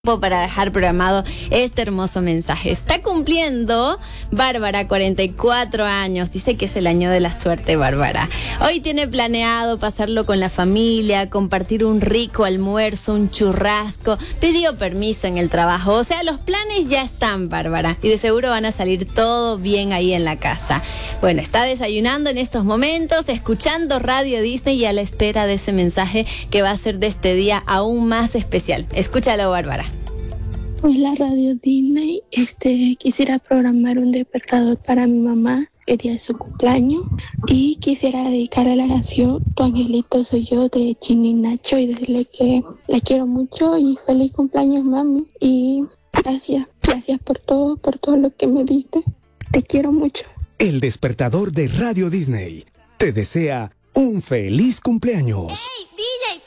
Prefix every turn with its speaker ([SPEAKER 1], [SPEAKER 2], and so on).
[SPEAKER 1] para dejar programado este hermoso mensaje. Está cumpliendo Bárbara 44 años. Dice que es el año de la suerte, Bárbara. Hoy tiene planeado pasarlo con la familia, compartir un rico almuerzo, un churrasco. Pidió permiso en el trabajo. O sea, los planes ya están, Bárbara. Y de seguro van a salir todo bien ahí en la casa. Bueno, está desayunando en estos momentos, escuchando Radio Disney y a la espera de ese mensaje que va a ser de este día aún más especial. Escúchalo, Bárbara.
[SPEAKER 2] Hola Radio Disney, quisiera programar un despertador para mi mamá, el día de su cumpleaños, y quisiera dedicarle la canción Tu Angelito Soy Yo de Chino y Nacho y decirle que la quiero mucho y feliz cumpleaños, mami, y gracias por todo lo que me diste, te quiero mucho.
[SPEAKER 3] El despertador de Radio Disney te desea un feliz cumpleaños.
[SPEAKER 4] ¡Hey, DJ!